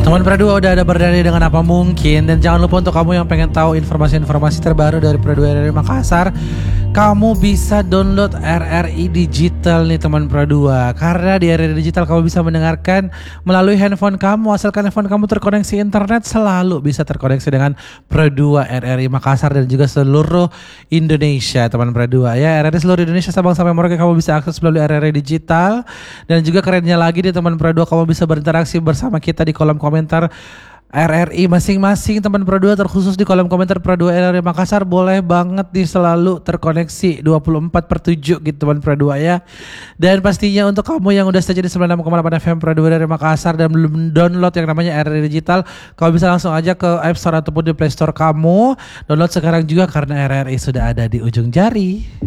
Teman Pradua udah ada berdiri dengan apa mungkin. Dan jangan lupa untuk kamu yang pengen tahu informasi-informasi terbaru dari Pradua RRI Makassar, kamu bisa download RRI Digital nih teman Pradua. Karena di RRI Digital kamu bisa mendengarkan melalui handphone kamu. Asalkan handphone kamu terkoneksi internet, selalu bisa terkoneksi dengan Pradua RRI Makassar dan juga seluruh Indonesia teman Pradua ya. RRI seluruh Indonesia Sabang sampai Merauke kamu bisa akses melalui RRI Digital. Dan juga kerennya lagi di teman Pradua, kamu bisa berinteraksi bersama kita di kolom komentar RRI masing-masing teman Pradua, terkhusus di kolom komentar Pradua RRI Makassar. Boleh banget nih selalu terkoneksi 24/7 gitu teman Pradua ya. Dan pastinya untuk kamu yang udah saja di 96,8 FM Pradua RRI Makassar dan belum download yang namanya RRI Digital, kamu bisa langsung aja ke App Store ataupun di Play Store kamu. Download sekarang juga karena RRI sudah ada di ujung jari.